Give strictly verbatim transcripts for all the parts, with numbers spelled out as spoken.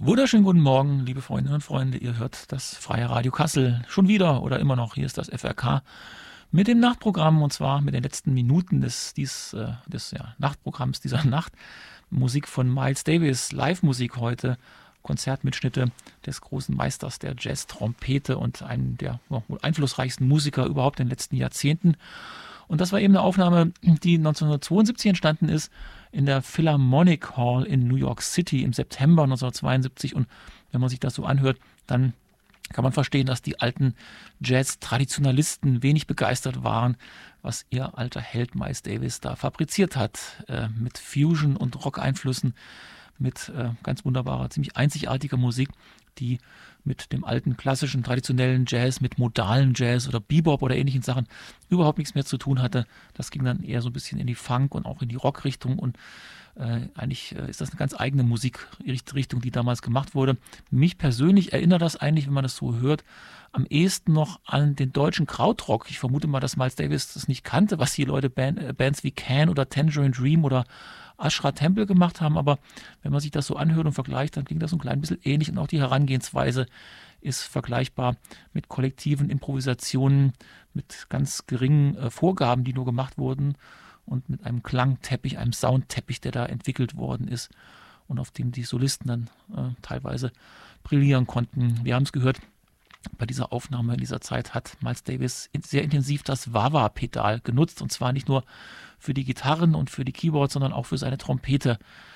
Wunderschönen guten Morgen, liebe Freundinnen und Freunde. Ihr hört das Freie Radio Kassel schon wieder oder immer noch. Hier ist das F R K mit dem Nachtprogramm und zwar mit den letzten Minuten des, dies, äh, des ja, Nachtprogramms dieser Nacht. Musik von Miles Davis, Live-Musik heute, Konzertmitschnitte des großen Meisters der Jazz-Trompete und einen der ja, wohl einflussreichsten Musiker überhaupt in den letzten Jahrzehnten. Und das war eben eine Aufnahme, die neunzehnhundertzweiundsiebzig entstanden ist in der Philharmonic Hall in New York City im September neunzehnhundertzweiundsiebzig. Und wenn man sich das so anhört, dann kann man verstehen, dass die alten Jazz-Traditionalisten wenig begeistert waren, was ihr alter Held Miles Davis da fabriziert hat, äh, mit Fusion- und Rock-Einflüssen, mit äh, ganz wunderbarer, ziemlich einzigartiger Musik, die mit dem alten klassischen, traditionellen Jazz, mit modalen Jazz oder Bebop oder ähnlichen Sachen überhaupt nichts mehr zu tun hatte. Das ging dann eher so ein bisschen in die Funk- und auch in die Rock-Richtung und äh, eigentlich äh, ist das eine ganz eigene Musikrichtung, die damals gemacht wurde. Mich persönlich erinnert das eigentlich, wenn man das so hört, am ehesten noch an den deutschen Krautrock. Ich vermute mal, dass Miles Davis das nicht kannte, was die Leute Band, äh, Bands wie Can oder Tangerine Dream oder Ashra Temple gemacht haben, aber wenn man sich das so anhört und vergleicht, dann klingt das so ein klein bisschen ähnlich und auch die Herangehensweise ist vergleichbar mit kollektiven Improvisationen, mit ganz geringen äh, Vorgaben, die nur gemacht wurden und mit einem Klangteppich, einem Soundteppich, der da entwickelt worden ist und auf dem die Solisten dann äh, teilweise brillieren konnten. Wir haben es gehört, bei dieser Aufnahme in dieser Zeit hat Miles Davis sehr intensiv das Wah-Wah-Pedal genutzt und zwar nicht nur für die Gitarren und für die Keyboards, sondern auch für seine Trompete.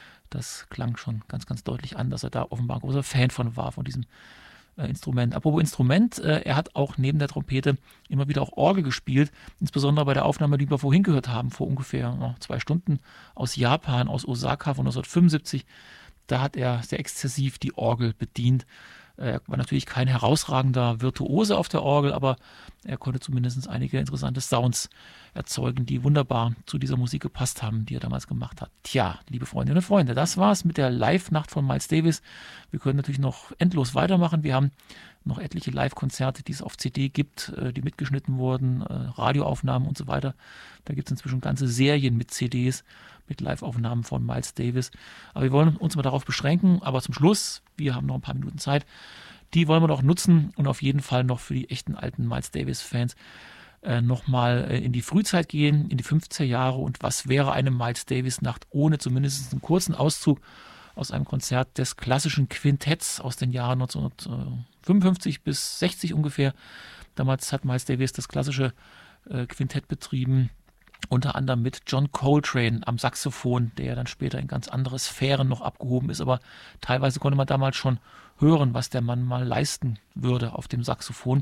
Das klang schon ganz, ganz deutlich an, dass er da offenbar ein großer Fan von war, von diesem äh, Instrument. Apropos Instrument, äh, er hat auch neben der Trompete immer wieder auch Orgel gespielt, insbesondere bei der Aufnahme, die wir vorhin gehört haben, vor ungefähr oh, zwei Stunden aus Japan, aus Osaka von neunzehnhundertfünfundsiebzig. Da hat er sehr exzessiv die Orgel bedient. Er war natürlich kein herausragender Virtuose auf der Orgel, aber er konnte zumindest einige interessante Sounds erzeugen, die wunderbar zu dieser Musik gepasst haben, die er damals gemacht hat. Tja, liebe Freundinnen und Freunde, das war's mit der Live-Nacht von Miles Davis. Wir können natürlich noch endlos weitermachen. Wir haben noch etliche Live-Konzerte, die es auf C D gibt, die mitgeschnitten wurden, Radioaufnahmen und so weiter. Da gibt es inzwischen ganze Serien mit C Ds, mit Live-Aufnahmen von Miles Davis. Aber wir wollen uns mal darauf beschränken. Aber zum Schluss, wir haben noch ein paar Minuten Zeit, die wollen wir doch nutzen und auf jeden Fall noch für die echten alten Miles Davis-Fans äh, nochmal äh, in die Frühzeit gehen, in die fünfziger Jahre. Und was wäre eine Miles Davis-Nacht ohne zumindest einen kurzen Auszug aus einem Konzert des klassischen Quintetts aus den Jahren neunzehnhundertfünfundfünfzig bis sechzig ungefähr. Damals hat Miles Davis das klassische äh, Quintett betrieben, unter anderem mit John Coltrane am Saxophon, der dann später in ganz andere Sphären noch abgehoben ist. Aber teilweise konnte man damals schon hören, was der Mann mal leisten würde auf dem Saxophon.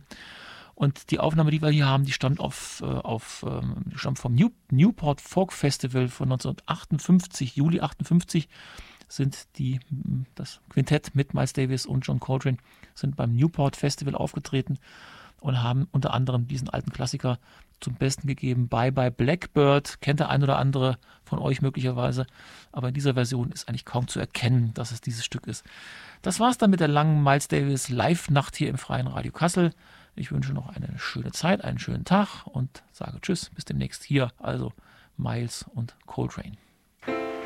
Und die Aufnahme, die wir hier haben, die stammt, auf, äh, auf, ähm, stammt vom New, Newport Folk Festival von neunzehnhundertachtundfünfzig, Juli achtundfünfzig. Sind die, das Quintett mit Miles Davis und John Coltrane sind beim Newport Festival aufgetreten und haben unter anderem diesen alten Klassiker zum Besten gegeben. Bye Bye Blackbird, kennt der ein oder andere von euch möglicherweise, aber in dieser Version ist eigentlich kaum zu erkennen, dass es dieses Stück ist. Das war's dann mit der langen Miles Davis Live-Nacht hier im Freien Radio Kassel. Ich wünsche noch eine schöne Zeit, einen schönen Tag und sage Tschüss, bis demnächst hier, also Miles und Coltrane.